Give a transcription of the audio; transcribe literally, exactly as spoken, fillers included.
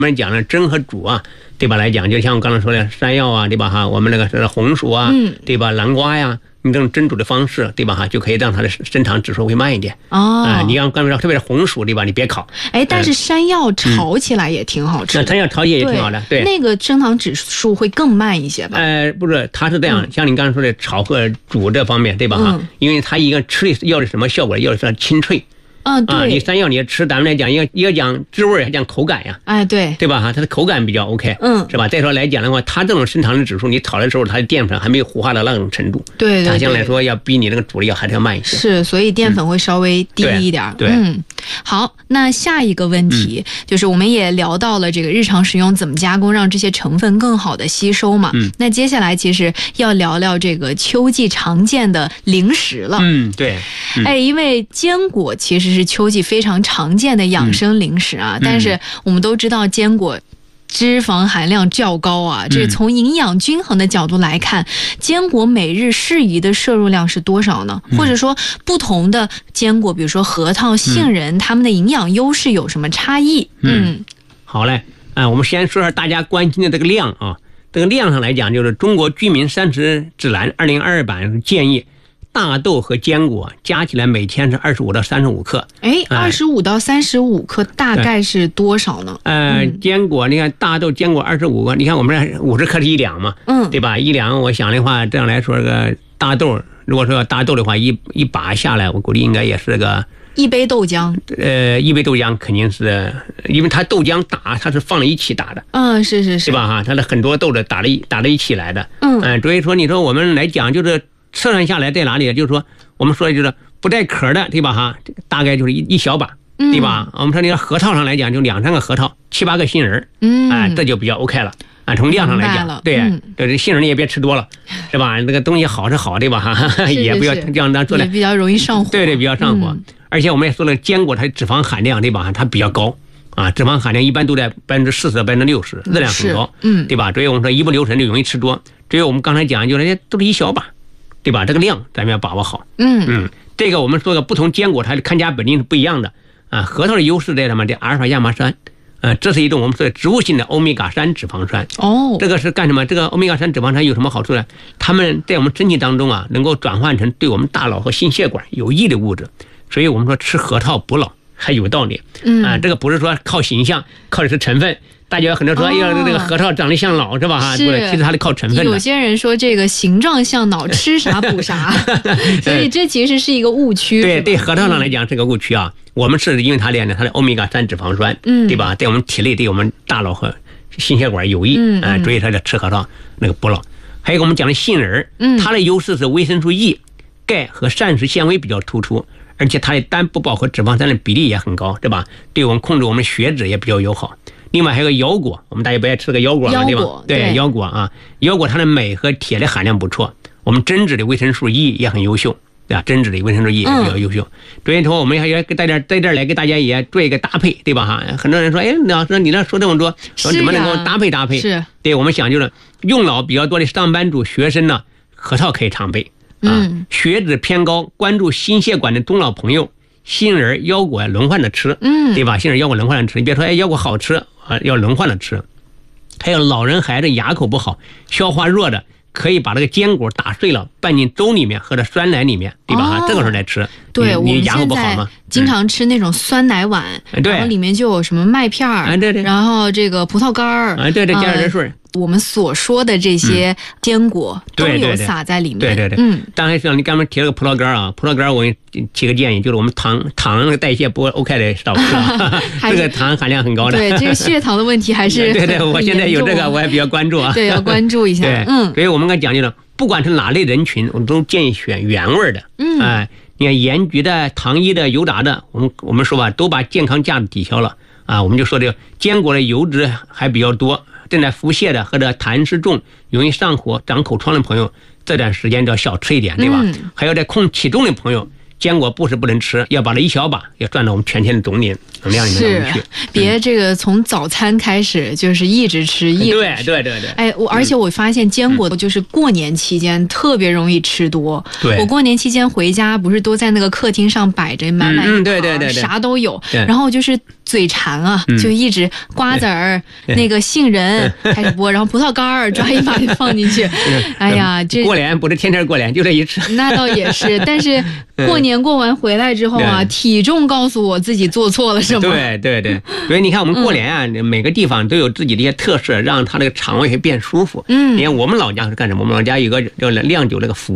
我们讲的蒸和煮啊，对吧？来讲，就像我刚才说的山药啊，对吧？哈，我们那个是红薯啊，嗯、对吧？南瓜呀，你这种蒸煮的方式，对吧？哈，就可以让它的升糖指数会慢一点。 哦， 啊、呃，你刚刚才说，特别是红薯，对吧？你别烤。 哎，但是山药炒起来也挺好吃的。 那、嗯、山药炒起来也挺好的，对。 那个升糖指数会更慢一些吧？ 呃，不是，它是这样，嗯、像你刚才说的炒和煮这方面，对吧？哈、嗯，因为它一个吃的要的什么效果？要的是清脆。 嗯，对， 啊，你山药你吃，咱们来讲，一个一个讲滋味，还讲口感呀， 哎，对， 对吧？哈，它的口感比较 OK， 嗯， 是吧？再说来讲的话，它这种升糖的指数，你炒的时候，它的淀粉还没有糊化到那种程度， 对， 它相对来说要比你那个煮的要还是要慢一些， 是，所以淀粉会稍微低一点， 嗯、对， 嗯，好，那下一个问题、嗯、就是我们也聊到了这个日常食用怎么加工，让这些成分更好的吸收嘛， 嗯， 那接下来其实要聊聊这个秋季常见的零食了， 嗯，对， 嗯、哎，因为坚果其实是秋季非常常见的养生零食啊、嗯、但是我们都知道坚果脂肪含量较高啊，这从营养均衡的角度来看、嗯、坚果每日适宜的摄入量是多少呢、嗯、或者说不同的坚果，比如说核桃、杏仁、嗯、它们的营养优势有什么差异？ 嗯, 嗯好嘞，啊，我们先说说大家关心的这个量啊，这个量上来讲，就是中国居民膳食指南二零二二版建议大豆和坚果加起来每天是二十五到三十五克。 哎，二十五到三十五克大概是多少呢？ 呃，嗯、坚果你看大豆坚果二十五个，你看我们五十克是一两嘛， 嗯， 对吧？一两，我想的话，这样来说，这个大豆，如果说要大豆的话，一一把下来，我估计应该也是个一杯豆浆。 呃，一杯豆浆肯定是，因为它豆浆打它是放在一起打的， 嗯，是是是， 对吧？哈，它的很多豆子打在一打在一起来的， 嗯， 嗯、呃，所以说你说我们来讲就是。测算下来在哪里？就是说，我们说的就是不带壳的，对吧？哈，大概就是一一小把，对吧？嗯、我们说那个核桃上来讲，就两三个核桃，七八个杏仁， 嗯， 啊、呃，这就比较 OK 了。啊，从量上来讲，对， 嗯、 这杏仁你也别吃多了，是吧？那个东西好是好，对吧？哈，是是是也不要这样当说的， 也比较容易上火。 对对，比较上火。嗯、而且我们也说了，坚果它的脂肪含量，对吧？它比较高。啊，脂肪含量一般都在百分之四十到百分之六十，热量很高， 嗯， 对吧？所以我们说一不留神就容易吃多。所以我们刚才讲，就是都是一小把。对吧？这个量咱们要把握好。 嗯嗯，这个我们说的不同坚果它的看家本领是不一样的啊。核桃的优势在什么？这阿尔法亚麻酸，呃，这是一种我们说的植物性的欧米伽三脂肪酸。 哦， 这个是干什么？这个欧米伽三脂肪酸有什么好处呢？它们在我们身体当中啊，能够转换成对我们大脑和心血管有益的物质。所以我们说吃核桃补脑还有道理。 嗯啊，这个不是说靠形象，靠的是成分。大家很多说，哎呀，这个核桃长得像脑是吧？哈，其实它是靠成分的。 有些人说这个形状像脑，吃啥补啥，所以这其实是一个误区。 对对，核桃上来讲是个误区啊。我们是因为它练的它的欧米伽三脂肪酸， 嗯， 对吧？对我们体内对我们大脑和心血管有益， 嗯， 啊，所以它叫吃核桃那个补脑。还有我们讲的杏仁， 嗯， 它的优势是维生素 E、钙和膳食纤维比较突出，而且它的单不饱和脂肪酸的比例也很高，对吧？对我们控制我们血脂也比较友好。另外还有个腰果，我们大家不爱吃这个腰果嘛，对吧？对，腰果啊，腰果它的镁和铁的含量不错，我们真脂的维生素 E 也很优秀，对吧？真脂的维生素 E 也比较优秀。所以说我们还要给大家在这儿来给大家也做一个搭配，对吧？哈，很多人说，哎，老师你那说这么多，说怎么能够搭配搭配？ 是， 对我们想就是用脑比较多的上班族、学生呢，核桃可以常备啊。 嗯， 血脂偏高、关注心血管的中老朋友，杏仁、腰果轮换着吃， 嗯， 对吧？杏仁、腰果轮换着吃，你别说哎腰果好吃。啊，要轮换着吃。还有老人孩子牙口不好、消化弱的，可以把这个坚果打碎了，拌进粥里面或者酸奶里面，对吧？ 哦、 这个时候来吃。 对， 你你牙口不好吗？ 经常吃那种酸奶碗， 嗯、 然后里面就有什么麦片儿， 啊，对对， 然后这个葡萄干儿， 啊，对对，加点水。 我们所说的这些坚果都有撒在里面， 对对对， 嗯。 当然像你刚才提了个葡萄干啊，葡萄干我给你提个建议，就是我们糖糖的代谢不 OK 的少吃啊，这个糖含量很高的。 对，这个血糖的问题还是对对，我现在有这个，我也比较关注啊。 对，要关注一下。 对， 嗯。 所以我们刚讲究了，不管是哪类人群，我们都建议选原味的。 嗯。 哎、呃，你看盐焗的、糖衣的、油炸的，我们我们说吧，都把健康价值抵消了啊。我们就说这个坚果的油脂还比较多。正在腹泻的或者痰湿重、容易上火、长口疮的朋友，这段时间就要少吃一点，对吧？ 嗯、 还有在控体重的朋友， 坚果不是不能吃，要把它一小把要转到我们全天的总量能量里面去。 是，别这个从早餐开始就是一直吃，一直吃。 对对对对。 哎，我而且我发现坚果就是过年期间特别容易吃多。 对。 我过年期间回家不是都在那个客厅上摆着满满一盘， 对对对， 啥都有。然后就是嘴馋啊，就一直瓜子儿、那个杏仁开始剥，然后葡萄干儿抓一把就放进去。哎呀，这过年不是天天过年，就这一次。 那倒也是，但是过年过完回来之后啊，体重告诉我自己做错了什么。 对对对，所以你看我们过年啊，嗯、每个地方都有自己的一些特色，让他这个肠胃会变舒服。嗯，你看我们老家是干什么？我们老家有个叫酿酒那个福。